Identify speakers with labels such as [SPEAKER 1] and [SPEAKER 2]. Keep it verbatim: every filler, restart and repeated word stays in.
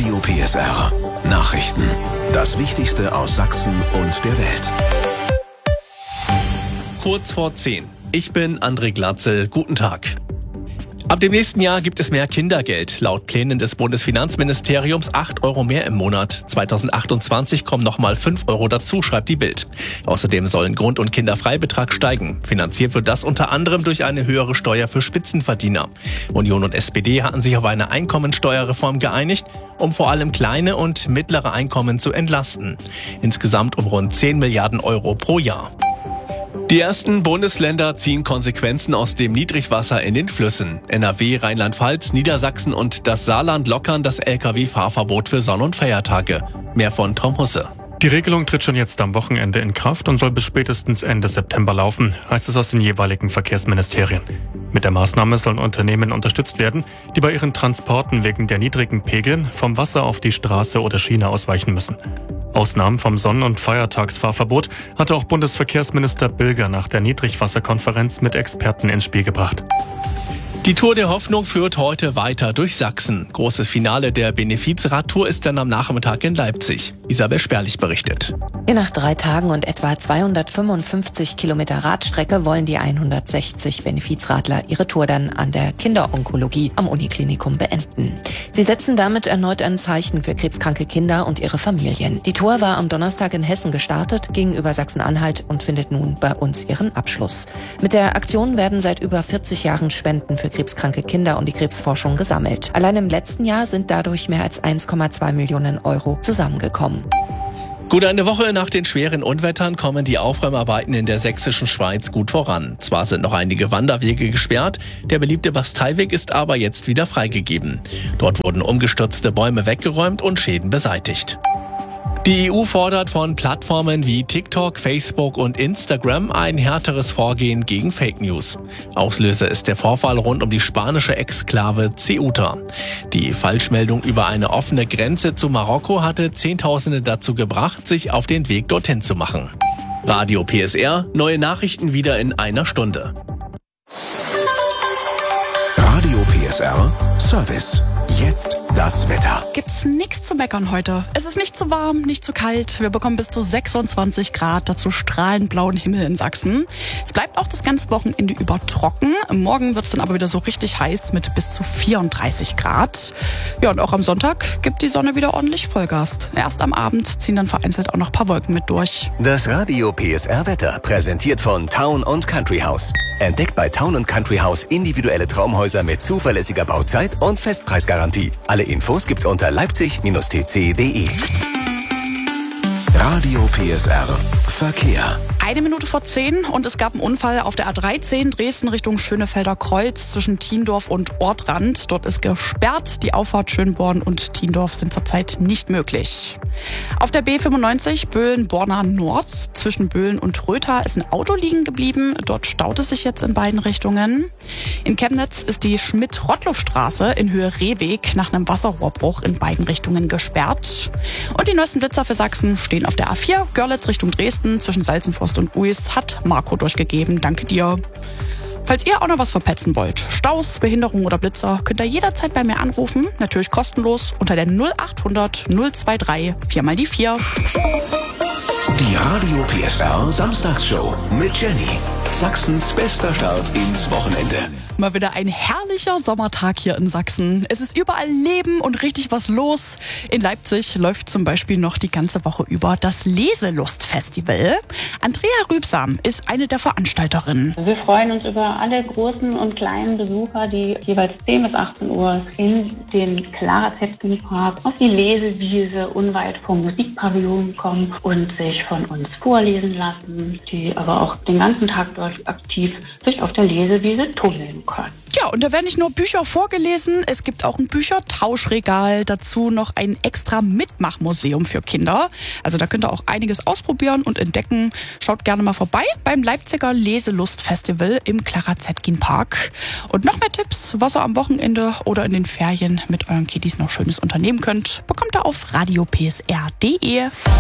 [SPEAKER 1] Radio P S R. Nachrichten. Das Wichtigste aus Sachsen und der Welt.
[SPEAKER 2] Kurz vor zehn. Ich bin André Glatzel. Guten Tag. Ab dem nächsten Jahr gibt es mehr Kindergeld. Laut Plänen des Bundesfinanzministeriums acht Euro mehr im Monat. zweitausendachtundzwanzig kommen nochmal fünf Euro dazu, schreibt die Bild. Außerdem sollen Grund- und Kinderfreibetrag steigen. Finanziert wird das unter anderem durch eine höhere Steuer für Spitzenverdiener. Union und S P D hatten sich auf eine Einkommensteuerreform geeinigt, um vor allem kleine und mittlere Einkommen zu entlasten. Insgesamt um rund zehn Milliarden Euro pro Jahr. Die ersten Bundesländer ziehen Konsequenzen aus dem Niedrigwasser in den Flüssen. N R W, Rheinland-Pfalz, Niedersachsen und das Saarland lockern das L K W-Fahrverbot für Sonn- und Feiertage. Mehr von Tom Husse.
[SPEAKER 3] Die Regelung tritt schon jetzt am Wochenende in Kraft und soll bis spätestens Ende September laufen, heißt es aus den jeweiligen Verkehrsministerien. Mit der Maßnahme sollen Unternehmen unterstützt werden, die bei ihren Transporten wegen der niedrigen Pegel vom Wasser auf die Straße oder Schiene ausweichen müssen. Ausnahmen vom Sonn- und Feiertagsfahrverbot hatte auch Bundesverkehrsminister Bilger nach der Niedrigwasserkonferenz mit Experten ins Spiel gebracht.
[SPEAKER 2] Die Tour der Hoffnung führt heute weiter durch Sachsen. Großes Finale der Benefizradtour ist dann am Nachmittag in Leipzig. Isabel Sperlich berichtet.
[SPEAKER 4] Nach drei Tagen und etwa zweihundertfünfundfünfzig Kilometer Radstrecke wollen die hundertsechzig Benefizradler ihre Tour dann an der Kinderonkologie am Uniklinikum beenden. Sie setzen damit erneut ein Zeichen für krebskranke Kinder und ihre Familien. Die Tour war am Donnerstag in Hessen gestartet, ging über Sachsen-Anhalt und findet nun bei uns ihren Abschluss. Mit der Aktion werden seit über vierzig Jahren Spenden für krebskranke Kinder und die Krebsforschung gesammelt. Allein im letzten Jahr sind dadurch mehr als eins Komma zwei Millionen Euro zusammengekommen.
[SPEAKER 2] Gut eine Woche nach den schweren Unwettern kommen die Aufräumarbeiten in der sächsischen Schweiz gut voran. Zwar sind noch einige Wanderwege gesperrt, der beliebte Basteiweg ist aber jetzt wieder freigegeben. Dort wurden umgestürzte Bäume weggeräumt und Schäden beseitigt. Die E U fordert von Plattformen wie TikTok, Facebook und Instagram ein härteres Vorgehen gegen Fake News. Auslöser ist der Vorfall rund um die spanische Exklave Ceuta. Die Falschmeldung über eine offene Grenze zu Marokko hatte Zehntausende dazu gebracht, sich auf den Weg dorthin zu machen. Radio P S R, neue Nachrichten wieder in einer Stunde.
[SPEAKER 1] Radio P S R Service. Jetzt das Wetter.
[SPEAKER 5] Gibt's nichts zu meckern heute. Es ist nicht zu warm, nicht zu kalt. Wir bekommen bis zu sechsundzwanzig Grad, dazu strahlend blauen Himmel in Sachsen. Es bleibt auch das ganze Wochenende über trocken. Morgen wird's dann aber wieder so richtig heiß mit bis zu vierunddreißig Grad. Ja, und auch am Sonntag gibt die Sonne wieder ordentlich Vollgas. Erst am Abend ziehen dann vereinzelt auch noch ein paar Wolken mit durch.
[SPEAKER 6] Das Radio P S R Wetter präsentiert von Town und Country House. Entdeckt bei Town und Country House individuelle Traumhäuser mit zuverlässiger Bauzeit und Festpreisgarantie. Alle Infos gibt's unter leipzig Bindestrich t c punkt d e.
[SPEAKER 1] Radio P S R Verkehr.
[SPEAKER 5] Eine Minute vor zehn und es gab einen Unfall auf der A dreizehn Dresden Richtung Schönefelder Kreuz zwischen Tiendorf und Ortrand. Dort ist gesperrt. Die Auffahrt Schönborn und Tiendorf sind zurzeit nicht möglich. Auf der B fünfundneunzig Böhlen-Borna Nord zwischen Böhlen und Rötha ist ein Auto liegen geblieben. Dort staut es sich jetzt in beiden Richtungen. In Chemnitz ist die Schmidt-Rottloff-Straße in Höhe Rehweg nach einem Wasserrohrbruch in beiden Richtungen gesperrt. Und die neuesten Blitzer für Sachsen stehen auf der A vier Görlitz Richtung Dresden zwischen Salzenforst und Uis, hat Marco durchgegeben. Danke dir. Falls ihr auch noch was verpetzen wollt, Staus, Behinderung oder Blitzer, könnt ihr jederzeit bei mir anrufen. Natürlich kostenlos unter der null achthundert null drei drei vier mal die vier.
[SPEAKER 1] Die Radio P S R Samstagsshow mit Jenny. Sachsens bester Start ins Wochenende.
[SPEAKER 5] Mal wieder ein herrlicher Sommertag hier in Sachsen. Es ist überall Leben und richtig was los. In Leipzig läuft zum Beispiel noch die ganze Woche über das Leselustfestival. Andrea Rübsam ist eine der Veranstalterinnen.
[SPEAKER 7] Wir freuen uns über alle großen und kleinen Besucher, die jeweils zehn bis achtzehn Uhr in den Clara-Zetkin-Park auf die Lesewiese unweit vom Musikpavillon kommen und sich von uns vorlesen lassen, die aber auch den ganzen Tag dort aktiv sich auf der Lesewiese tummeln können.
[SPEAKER 5] Ja, und da werden nicht nur Bücher vorgelesen, es gibt auch ein Büchertauschregal, dazu noch ein extra Mitmachmuseum für Kinder. Also da könnt ihr auch einiges ausprobieren und entdecken. Schaut gerne mal vorbei beim Leipziger Leselustfestival im Clara-Zetkin-Park. Und noch mehr Tipps, was ihr am Wochenende oder in den Ferien mit euren Kiddies noch Schönes unternehmen könnt, bekommt ihr auf radio p s r punkt d e.